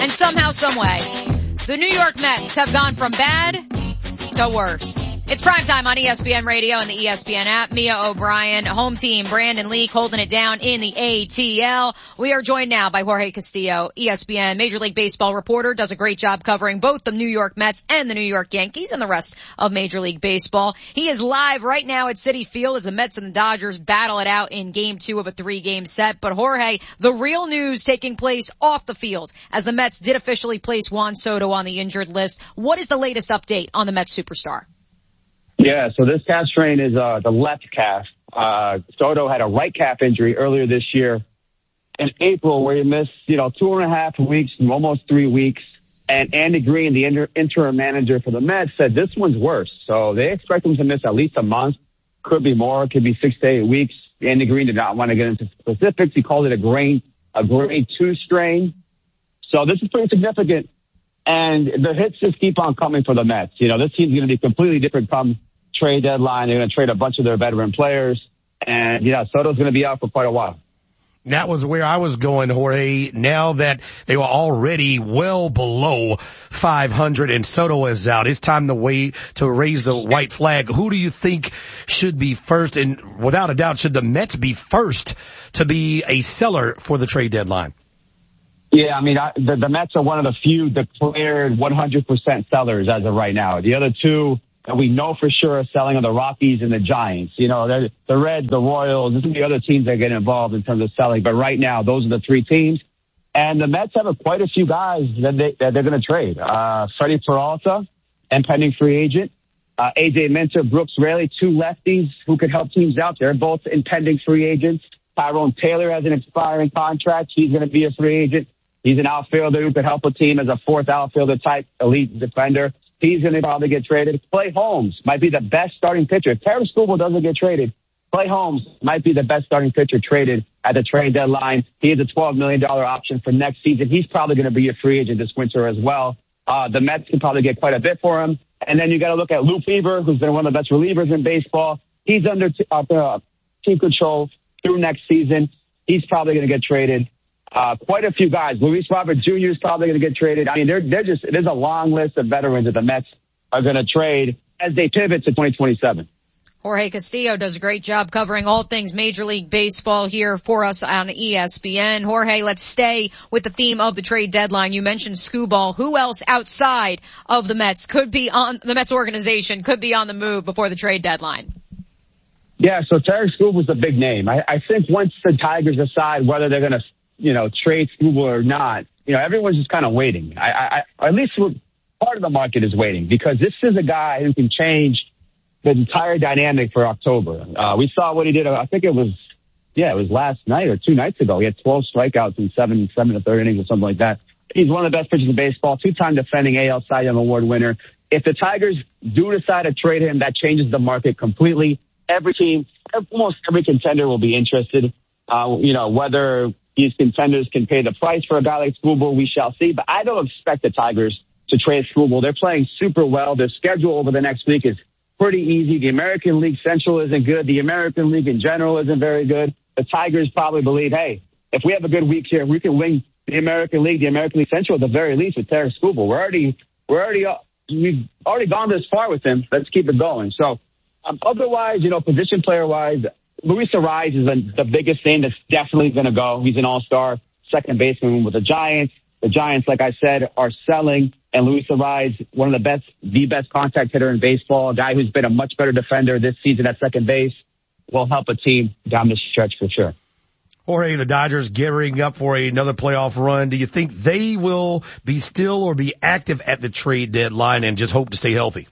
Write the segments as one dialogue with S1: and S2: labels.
S1: And somehow, someway, the New York Mets have gone from bad to worse. It's primetime on ESPN Radio and the ESPN app. Mia O'Brien, home team, Brandon Leak holding it down in the ATL. We are joined now by Jorge Castillo, ESPN Major League Baseball reporter, does a great job covering both the New York Mets and the New York Yankees and the rest of Major League Baseball. He is live right now at Citi Field as the Mets and the Dodgers battle it out in Game 2 of a 3-game set. But Jorge, the real news taking place off the field as the Mets did officially place Juan Soto on the injured list. What is the latest update on the Mets superstar?
S2: Yeah, so this calf strain is the left calf. Soto had a right calf injury earlier this year in April where he missed, 2.5 weeks, almost 3 weeks. And Andy Green, the interim manager for the Mets, said this one's worse. So they expect him to miss at least a month. Could be more. Could be 6 to 8 weeks. Andy Green did not want to get into specifics. He called it a grade 2 strain. So this is pretty significant. And the hits just keep on coming for the Mets. This team's going to be completely different come trade deadline. They're going to trade a bunch of their veteran players. And, Soto's going to be out for quite a while.
S3: That was where I was going, Jorge. Now that they were already well below 500 and Soto is out, it's time to raise the white flag. Who do you think should be first? And without a doubt, should the Mets be first to be a seller for the trade deadline?
S2: Yeah, the Mets are one of the few declared 100% sellers as of right now. The other two that we know for sure are selling are the Rockies and the Giants. The Reds, the Royals, this is the other teams that get involved in terms of selling. But right now, those are the three teams. And the Mets have quite a few guys that they're going to trade. Freddie Peralta, impending free agent. AJ Minter, Brooks Raley, two lefties who could help teams out. They're both impending free agents. Tyrone Taylor has an expiring contract. He's going to be a free agent. He's an outfielder who could help a team as a fourth outfielder type elite defender. He's going to probably get traded. Clay Holmes might be the best starting pitcher. If Taylor Skubal doesn't get traded, Clay Holmes might be the best starting pitcher traded at the trade deadline. He has a $12 million option for next season. He's probably going to be a free agent this winter as well. The Mets can probably get quite a bit for him. And then you got to look at Lou Fever, who's been one of the best relievers in baseball. He's under team control through next season. He's probably going to get traded. Quite a few guys. Luis Robert Jr. is probably going to get traded. There's a long list of veterans that the Mets are going to trade as they pivot to 2027.
S1: Jorge Castillo does a great job covering all things Major League Baseball here for us on ESPN. Jorge, let's stay with the theme of the trade deadline. You mentioned Skubal. Who else outside of the Mets the Mets organization could be on the move before the trade deadline?
S2: Yeah, so Tarik Skubal's a big name. I think once the Tigers decide whether they're going to trade Skubal or not, everyone's just kind of waiting. At least part of the market is waiting because this is a guy who can change the entire dynamic for October. We saw what he did. I think it was last night or 2 nights ago. He had 12 strikeouts in seven to third innings or something like that. He's one of the best pitchers in baseball, 2-time defending AL Cy Young Award winner. If the Tigers do decide to trade him, that changes the market completely. Every team, almost every contender will be interested. Whether these contenders can pay the price for a guy like Skubal, we shall see. But I don't expect the Tigers to trade Skubal. They're playing super well. Their schedule over the next week is pretty easy. The American League Central isn't good. The American League in general isn't very good. The Tigers probably believe, hey, if we have a good week here, we can win the American League Central at the very least with Tarik Skubal. We've already gone this far with him. Let's keep it going. So otherwise, position player wise, Luis Arraez is the biggest thing that's definitely going to go. He's an all-star second baseman with the Giants. The Giants, like I said, are selling. And Luis Arraez, one of the best contact hitter in baseball, a guy who's been a much better defender this season at second base, will help a team down the stretch for sure.
S3: Jorge, the Dodgers gearing up for another playoff run. Do you think they will be still or be active at the trade deadline and just hope to stay healthy?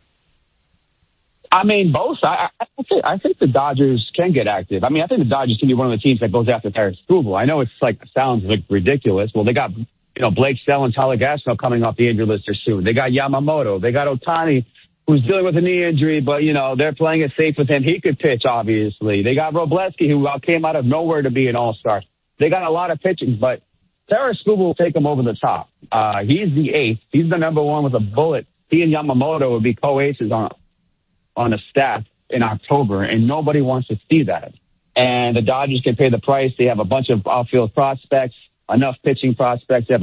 S2: Both. I think the Dodgers can get active. I think the Dodgers can be one of the teams that goes after Tarik Skubal. I know sounds ridiculous. Well, they got, Blake Snell and Tyler Glasnow coming off the injury list soon. They got Yamamoto. They got Ohtani, who's dealing with a knee injury, but, they're playing it safe with him. He could pitch, obviously. They got Robleski, who came out of nowhere to be an all-star. They got a lot of pitching, but Tarik Skubal will take him over the top. He's the ace. He's the number one with a bullet. He and Yamamoto would be co-aces on the staff in October, and nobody wants to see that. And the Dodgers can pay the price. They have a bunch of outfield prospects, enough pitching prospects. They have enough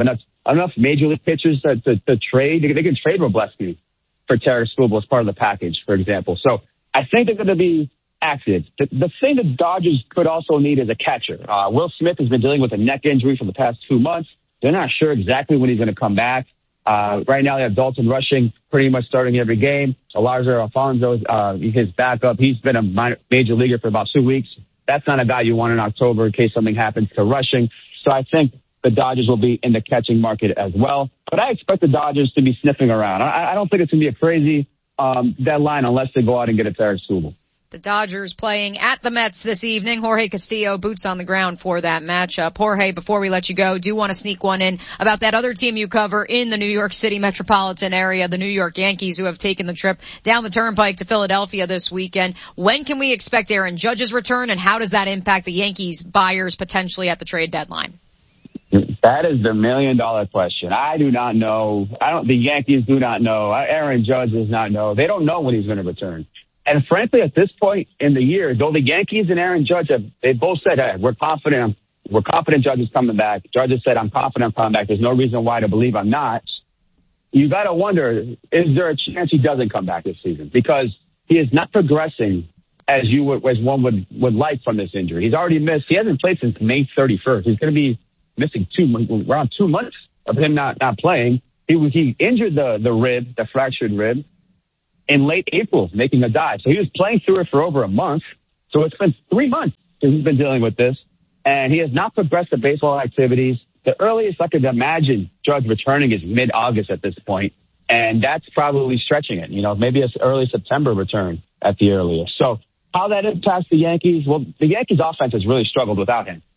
S2: enough major league pitchers to trade. They can trade Wrobleski for Tarik Skubal as part of the package, for example. So I think they're going to be active. The thing the Dodgers could also need is a catcher. Will Smith has been dealing with a neck injury for the past 2 months. They're not sure exactly when he's going to come back. Right now they have Dalton Rushing pretty much starting every game. Elijah Alfonso, his backup. He's been a major leaguer for about 2 weeks. That's not a guy you want in October in case something happens to Rushing. So I think the Dodgers will be in the catching market as well. But I expect the Dodgers to be sniffing around. I don't think it's going to be a crazy deadline unless they go out and get a Tarik Skubal.
S1: The Dodgers playing at the Mets this evening. Jorge Castillo, boots on the ground for that matchup. Jorge, before we let you go, do want to sneak one in about that other team you cover in the New York City metropolitan area, the New York Yankees, who have taken the trip down the turnpike to Philadelphia this weekend. When can we expect Aaron Judge's return, and how does that impact the Yankees buyers potentially at the trade deadline?
S2: That is the $1 million question. I do not know. The Yankees do not know. Aaron Judge does not know. They don't know when he's going to return. And frankly, at this point in the year, though the Yankees and Aaron Judge they both said, hey, we're confident Judge is coming back. Judge has said, I'm confident I'm coming back. There's no reason why to believe I'm not. You got to wonder, is there a chance he doesn't come back this season? Because he is not progressing as one would like from this injury. He's already missed. He hasn't played since May 31st. He's going to be missing around 2 months of him not playing. He injured the fractured rib in late April, making a dive. So he was playing through it for over a month. So it's been 3 months since he's been dealing with this. And he has not progressed the baseball activities. The earliest I could imagine Judge returning is mid-August at this point. And that's probably stretching it. Maybe it's early September return at the earliest. So how that impacts the Yankees? Well, the Yankees offense has really struggled without him.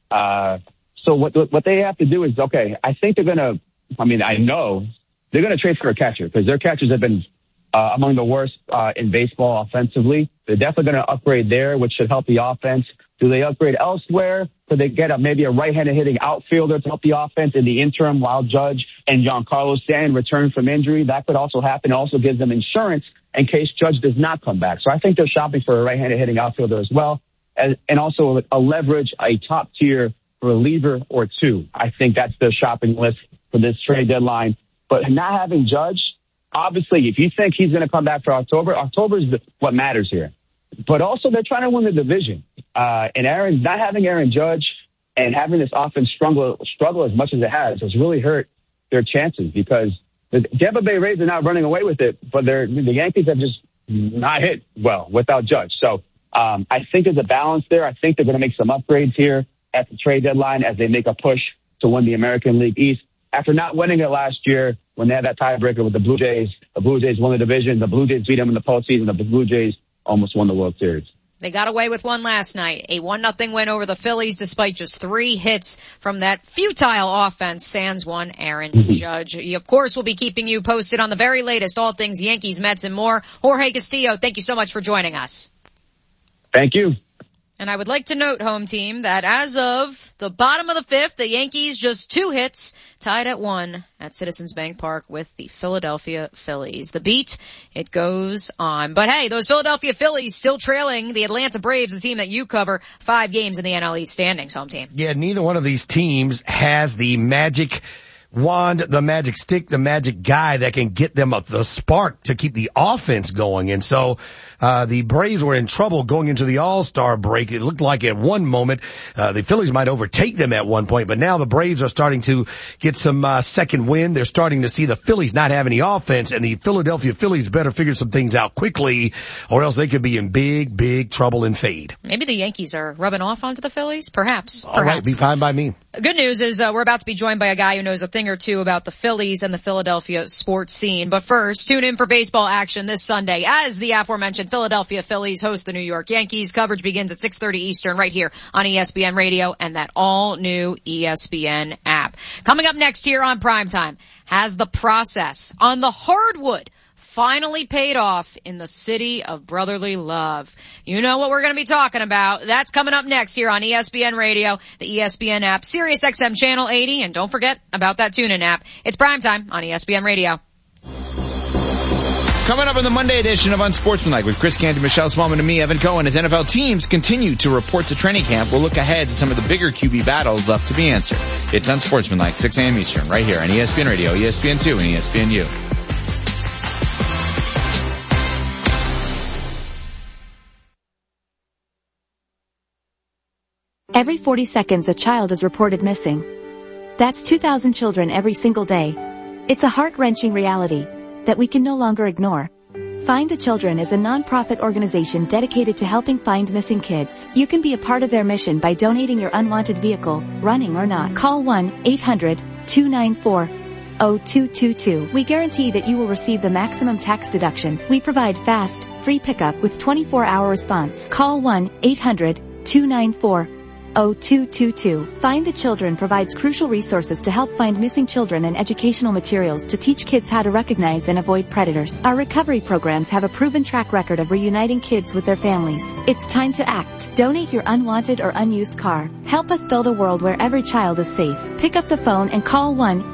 S2: So what they have to do is, okay, I think I know they're going to trade for a catcher because their catchers have been among the worst in baseball offensively. They're definitely going to upgrade there, which should help the offense. Do they upgrade elsewhere? Could they get maybe a right-handed hitting outfielder to help the offense in the interim while Judge and Giancarlo Stanton return from injury? That could also happen. It also gives them insurance in case Judge does not come back. So I think they're shopping for a right-handed hitting outfielder as well, and also a leverage, a top-tier reliever or two. I think that's their shopping list for this trade deadline. But not having Judge, obviously, if you think he's going to come back for October is what matters here. But also, they're trying to win the division. And not having Aaron Judge and having this offense struggle as much as it has really hurt their chances because the Tampa Bay Rays are not running away with it, but the Yankees have just not hit well without Judge. So I think there's a balance there. I think they're going to make some upgrades here at the trade deadline as they make a push to win the American League East. After not winning it last year when they had that tiebreaker with the Blue Jays won the division. The Blue Jays beat them in the postseason. The Blue Jays almost won the World Series.
S1: They got away with one last night, a 1-0 win over the Phillies despite just 3 hits from that futile offense, sans one Aaron Judge. He, of course, will be keeping you posted on the very latest, all things Yankees, Mets, and more. Jorge Castillo, thank you so much for joining us.
S2: Thank you.
S1: And I would like to note, home team, that as of the bottom of the 5th, the Yankees just 2 hits, tied at 1 at Citizens Bank Park with the Philadelphia Phillies. The beat, it goes on. But hey, those Philadelphia Phillies still trailing the Atlanta Braves, the team that you cover, 5 games in the NL East standings, home team.
S3: Yeah, neither one of these teams has the magic wand, the magic stick, the magic guy that can get them the spark to keep the offense going. And so the Braves were in trouble going into the All-Star break. It looked like at one moment the Phillies might overtake them at one point, but now the Braves are starting to get some second wind. They're starting to see the Phillies not have any offense, and the Philadelphia Phillies better figure some things out quickly, or else they could be in big, big trouble and fade.
S1: Maybe the Yankees are rubbing off onto the Phillies? Perhaps.
S3: All right, be fine by me.
S1: Good news is we're about to be joined by a guy who knows a thing or two about the Phillies and the Philadelphia sports scene. But first, tune in for baseball action this Sunday as the aforementioned Philadelphia Phillies host the New York Yankees. Coverage begins at 6:30 Eastern right here on ESPN Radio and that all-new ESPN app. Coming up next here on Primetime, has the process on the hardwood finally paid off in the city of brotherly love? You know what we're going to be talking about. That's coming up next here on ESPN Radio, the ESPN app, Sirius XM Channel 80, and don't forget about that TuneIn app. It's Primetime on ESPN Radio.
S4: Coming up on the Monday edition of Unsportsmanlike with Chris Canty, Michelle Smallman, and me, Evan Cohen, as NFL teams continue to report to training camp, we'll look ahead to some of the bigger QB battles left to be answered. It's Unsportsmanlike, 6 a.m. Eastern, right here on ESPN Radio, ESPN2, and ESPNU.
S5: Every 40 seconds a child is reported missing. That's 2,000 children every single day. It's a heart-wrenching reality that we can no longer ignore. Find the Children is a non-profit organization dedicated to helping find missing kids. You can be a part of their mission by donating your unwanted vehicle, running or not. Call 1-800-294-0222. We guarantee that you will receive the maximum tax deduction. We provide fast, free pickup with 24-hour response. Call 1-800-294-0222. Find the Children provides crucial resources to help find missing children and educational materials to teach kids how to recognize and avoid predators. Our recovery programs have a proven track record of reuniting kids with their families. It's time to act. Donate your unwanted or unused car. Help us build a world where every child is safe. Pick up the phone and call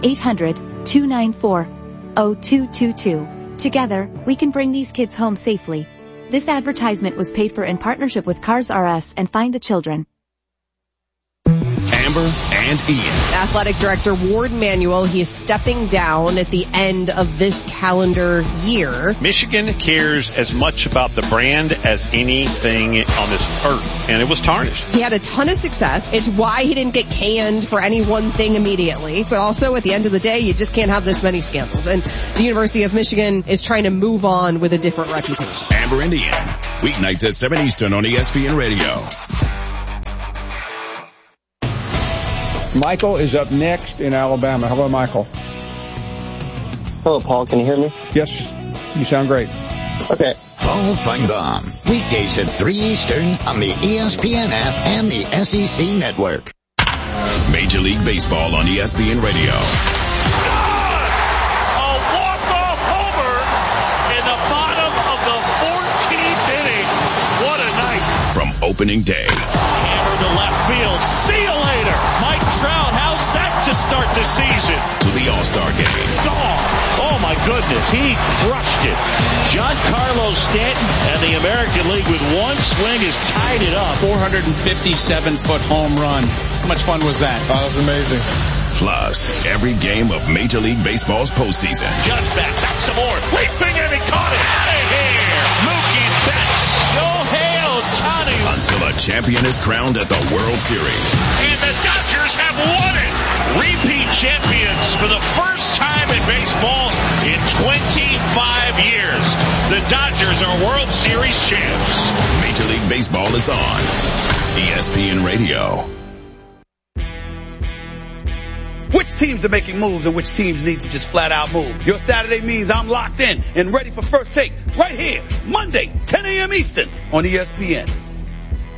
S5: 1-800-294-0222. Together, we can bring these kids home safely. This advertisement was paid for in partnership with Cars R Us and Find the Children.
S6: Amber and Ian.
S7: Athletic Director Ward Manuel, he is stepping down at the end of this calendar year.
S8: Michigan cares as much about the brand as anything on this earth, and it was tarnished.
S7: He had a ton of success. It's why he didn't get canned for any one thing immediately, but also at the end of the day, you just can't have this many scandals. And the University of Michigan is trying to move on with a different reputation.
S6: Amber and Ian, weeknights at 7 Eastern on ESPN Radio.
S9: Michael is up next in Alabama. Hello, Michael.
S10: Hello, Paul. Can you hear me?
S9: Yes, you sound great.
S10: Okay.
S6: Paul Feinbaum, weekdays at 3 Eastern on the ESPN app and the SEC Network. Major League Baseball on ESPN Radio.
S11: A walk-off homer in the bottom of the 14th inning. What a night.
S6: From opening day.
S11: Hammer to left field. See you later. Mike Trout, how's that to start the season?
S6: To the All-Star game.
S11: Oh my goodness, he crushed it. Giancarlo Stanton and the American League with one swing has tied it up.
S12: 457-foot home run. How much fun was that?
S13: Oh, it was amazing.
S6: Plus, every game of Major League Baseball's postseason.
S11: Just back some more. Leaping and he caught it. Out of here. Mookie Betts. Shohei Ohtani.
S6: Until a champion is crowned at the World Series.
S11: And the Dodgers have won it. Repeat champions for the first time in baseball in 25 years. The Dodgers are World Series champs.
S6: Major League Baseball is on ESPN Radio.
S14: Which teams are making moves and which teams need to just flat out move? Your Saturday means I'm locked in and ready for First Take right here, Monday, 10 a.m. Eastern on ESPN.